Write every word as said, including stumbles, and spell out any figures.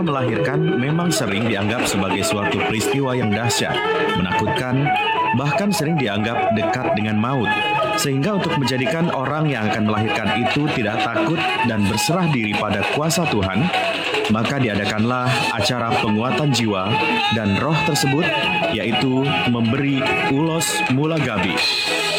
peristiwa melahirkan memang sering dianggap sebagai suatu peristiwa yang dahsyat, menakutkan, bahkan sering dianggap dekat dengan maut. Sehingga untuk menjadikan orang yang akan melahirkan itu tidak takut dan berserah diri pada kuasa Tuhan, maka diadakanlah acara penguatan jiwa dan roh tersebut, yaitu memberi ulos mula gabi.